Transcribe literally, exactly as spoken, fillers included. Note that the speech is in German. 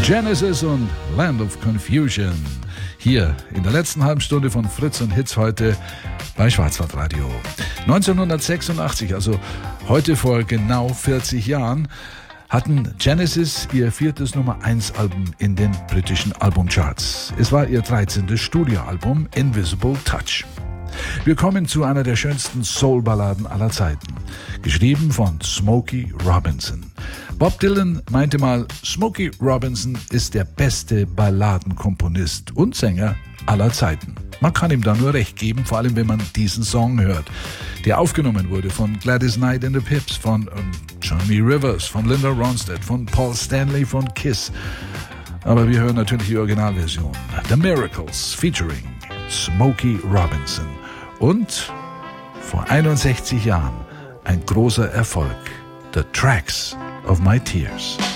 Genesis und Land of Confusion. Hier in der letzten halben Stunde von Fritz und Hits heute bei Schwarzwaldradio. neunzehnhundertsechsundachtzig, also heute vor genau vierzig Jahren, hatten Genesis ihr viertes Nummer eins Album in den britischen Albumcharts. Es war ihr dreizehntes Studioalbum Invisible Touch. Wir kommen zu einer der schönsten Soul-Balladen aller Zeiten, geschrieben von Smokey Robinson. Bob Dylan meinte mal, Smokey Robinson ist der beste Balladenkomponist und Sänger aller Zeiten. Man kann ihm da nur recht geben, vor allem wenn man diesen Song hört, der aufgenommen wurde von Gladys Knight and the Pips, von ähm, Johnny Rivers, von Linda Ronstadt, von Paul Stanley von Kiss. Aber wir hören natürlich die Originalversion. The Miracles featuring Smokey Robinson. Und vor einundsechzig Jahren ein großer Erfolg. The Tracks of My Tears.